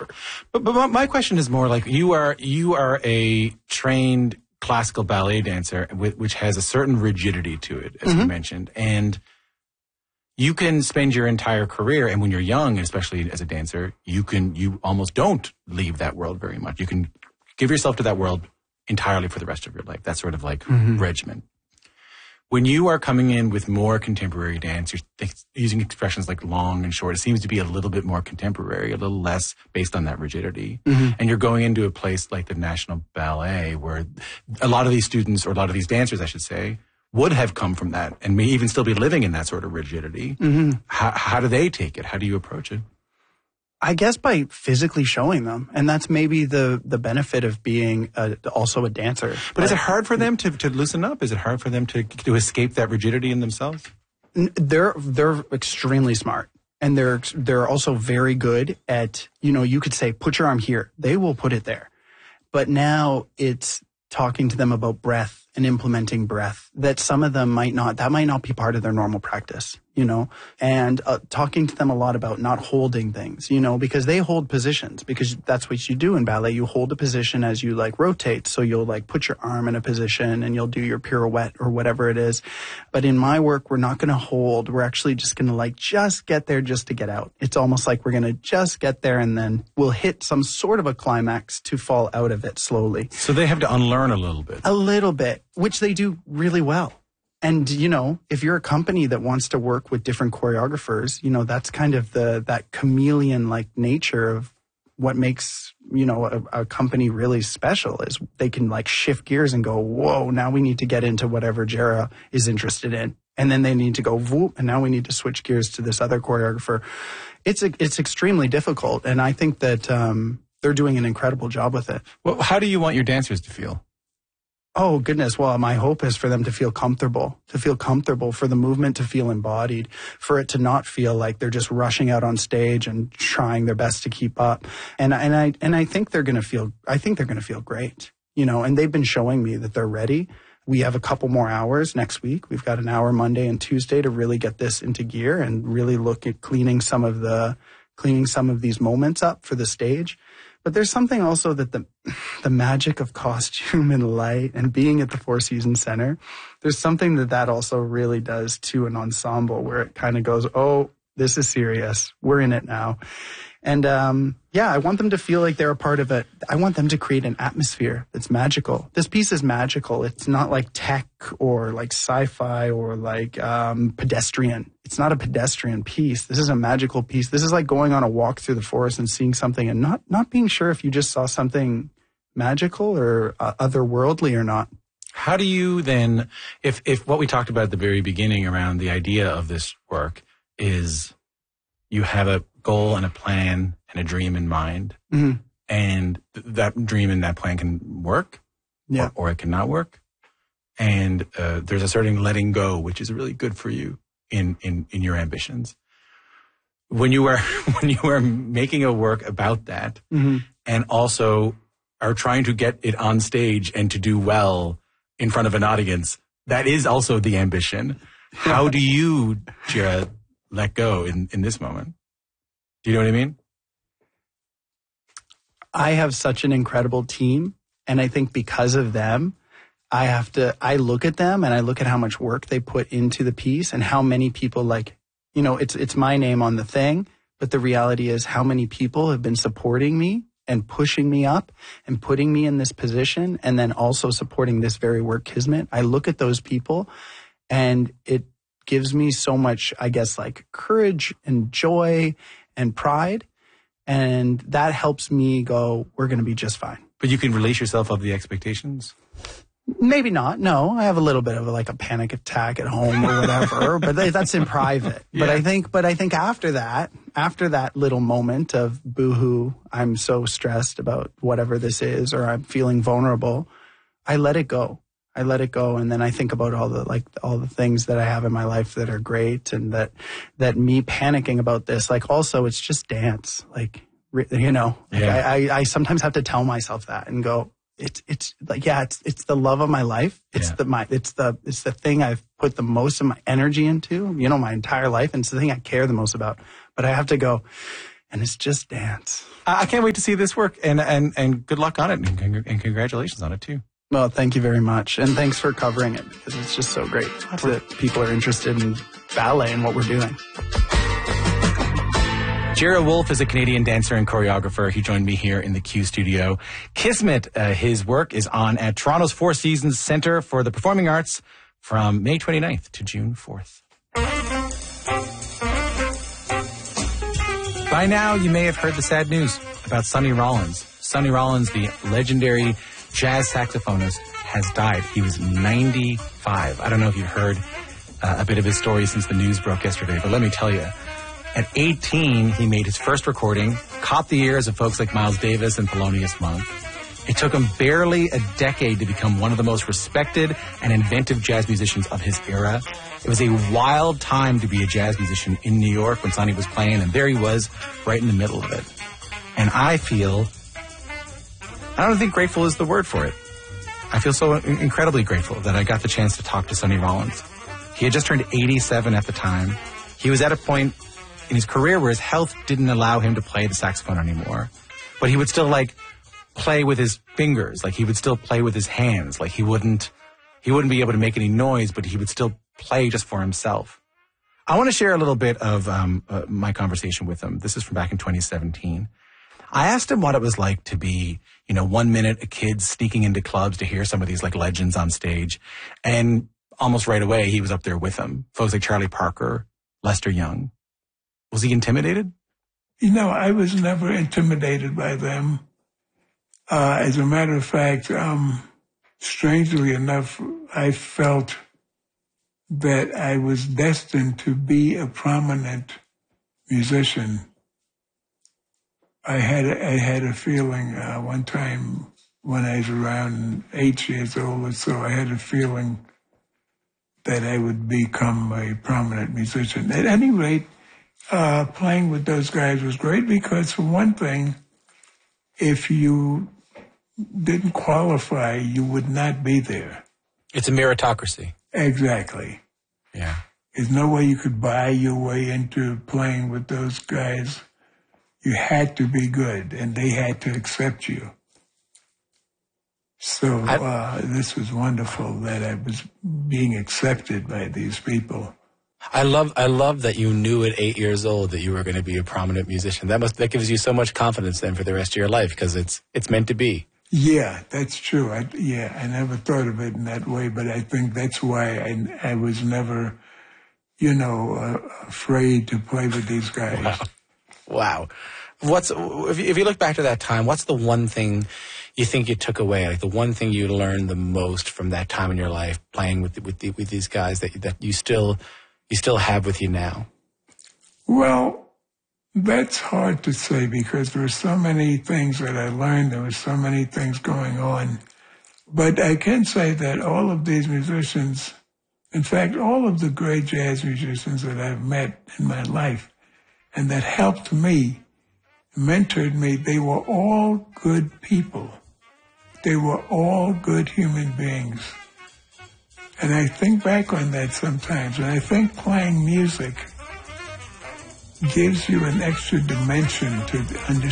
choreographer. But my question is more like you are a trained classical ballet dancer, which has a certain rigidity to it, as you mentioned, and you can spend your entire career, and when you're young, especially as a dancer, you almost don't leave that world very much. You can give yourself to that world entirely for the rest of your life. That sort of like regimen. When you are coming in with more contemporary dance, you're using expressions like long and short. It seems to be a little bit more contemporary, a little less based on that rigidity. And you're going into a place like the National Ballet where a lot of these students, or a lot of these dancers, I should say, would have come from that and may even still be living in that sort of rigidity. How do they take it? How do you approach it? I guess by physically showing them. And that's maybe the benefit of being also a dancer. But is it hard for them to loosen up? Is it hard for them to escape that rigidity in themselves? They're extremely smart. And they're also very good at, you could say, put your arm here. They will put it there. But now it's talking to them about breath and implementing breath that some of them might not be part of their normal practice, and talking to them a lot about not holding things, because they hold positions, because that's what you do in ballet. You hold a position as you like rotate. So you'll like put your arm in a position and you'll do your pirouette or whatever it is. But in my work, we're not going to hold. We're actually just going to just get there just to get out. It's almost like we're going to just get there and then we'll hit some sort of a climax to fall out of it slowly. So they have to unlearn a little bit. A little bit, which they do really well. And, if you're a company that wants to work with different choreographers, that's kind of that chameleon-like nature of what makes, a company really special is they can shift gears and go, whoa, now we need to get into whatever Jara is interested in. And then they need to go, whoop, and now we need to switch gears to this other choreographer. It's extremely difficult. And I think that they're doing an incredible job with it. Well, how do you want your dancers to feel? Oh, goodness. Well, my hope is for them to feel comfortable, for the movement to feel embodied, for it to not feel like they're just rushing out on stage and trying their best to keep up. And I think they're going to feel great, and they've been showing me that they're ready. We have a couple more hours next week. We've got an hour Monday and Tuesday to really get this into gear and really look at cleaning some of these moments up for the stage. But there's something also that the magic of costume and light and being at the Four Seasons Center, there's something that also really does to an ensemble where it kind of goes, oh, this is serious. We're in it now. And I want them to feel like they're a part of it. I want them to create an atmosphere that's magical. This piece is magical. It's not like tech or like sci-fi or like pedestrian. It's not a pedestrian piece. This is a magical piece. This is like going on a walk through the forest and seeing something and not being sure if you just saw something magical or otherworldly or not. How do you then, if what we talked about at the very beginning around the idea of this work is you have a goal and a plan and a dream in mind, and that dream and that plan can work, or it cannot work, and there's a certain letting go, which is really good for you in your ambitions. When you are making a work about that, and also are trying to get it on stage and to do well in front of an audience, that is also the ambition. How do you, Jara, let go in this moment? Do you know what I mean? I have such an incredible team, and I think because of them, I look at them and I look at how much work they put into the piece and how many people it's my name on the thing, but the reality is how many people have been supporting me and pushing me up and putting me in this position and then also supporting this very work, Kismet. I look at those people and it gives me so much, I guess, courage and joy and pride. And that helps me go, we're going to be just fine. But you can release yourself of the expectations? Maybe not. No, I have a little bit of a panic attack at home or whatever, but that's in private. Yeah. But I think after that little moment of boohoo, I'm so stressed about whatever this is, or I'm feeling vulnerable, I let it go. And then I think about all the things that I have in my life that are great, and that me panicking about this, also it's just dance. I sometimes have to tell myself that and go, it's the love of my life. It's the thing I've put the most of my energy into, my entire life. And it's the thing I care the most about. But I have to go, and it's just dance. I can't wait to see this work, and good luck on it, and congratulations on it too. Well, thank you very much, and thanks for covering it, because it's just so great that people are interested in ballet and what we're doing. Jera Wolf is a Canadian dancer and choreographer. He joined me here in the Q studio. Kismet, his work is on at Toronto's Four Seasons Centre for the Performing Arts from May 29th to June 4th. By now, you may have heard the sad news about Sonny Rollins. Sonny Rollins, the legendary jazz saxophonist, has died. He was 95. I don't know if you heard a bit of his story since the news broke yesterday, but let me tell you. At 18, he made his first recording, caught the ears of folks like Miles Davis and Thelonious Monk. It took him barely a decade to become one of the most respected and inventive jazz musicians of his era. It was a wild time to be a jazz musician in New York when Sonny was playing, and there he was, right in the middle of it. And I don't think grateful is the word for it. I feel so incredibly grateful that I got the chance to talk to Sonny Rollins. He had just turned 87 at the time. He was at a point in his career where his health didn't allow him to play the saxophone anymore. But he would still, play with his fingers. He would still play with his hands. He wouldn't be able to make any noise, but he would still play just for himself. I want to share a little bit of my conversation with him. This is from back in 2017. I asked him what it was like to be, 1 minute a kid sneaking into clubs to hear some of these legends on stage. And almost right away, he was up there with them. Folks like Charlie Parker, Lester Young. Was he intimidated? I was never intimidated by them. As a matter of fact, strangely enough, I felt that I was destined to be a prominent musician. I had a feeling one time when I was around 8 years old or so, I had a feeling that I would become a prominent musician. At any rate, playing with those guys was great because, for one thing, if you didn't qualify, you would not be there. It's a meritocracy. Exactly. Yeah. There's no way you could buy your way into playing with those guys. You had to be good, and they had to accept you. So this was wonderful that I was being accepted by these people. I love that you knew at 8 years old that you were going to be a prominent musician. That gives you so much confidence then for the rest of your life, because it's meant to be. Yeah, that's true. I never thought of it in that way, but I think that's why I was never, afraid to play with these guys. Wow. If you look back to that time, what's the one thing you think you took away, the one thing you learned the most from that time in your life playing with these guys that you still have with you now? Well, that's hard to say because there were so many things that I learned. There were so many things going on. But I can say that all of these musicians, in fact, all of the great jazz musicians that I've met in my life and that helped me, mentored me, they were all good people. They were all good human beings. And I think back on that sometimes, and I think playing music gives you an extra dimension to understand